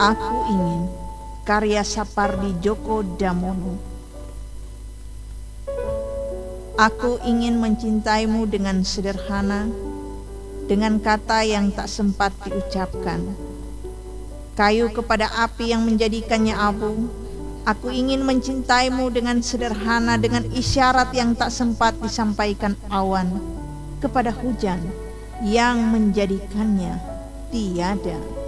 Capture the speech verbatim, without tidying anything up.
Aku ingin, karya Sapardi Djoko Damono. Aku ingin mencintaimu dengan sederhana, dengan kata yang tak sempat diucapkan. Kayu kepada api yang menjadikannya abu. Aku ingin mencintaimu dengan sederhana, dengan isyarat yang tak sempat disampaikan awan kepada hujan yang menjadikannya tiada.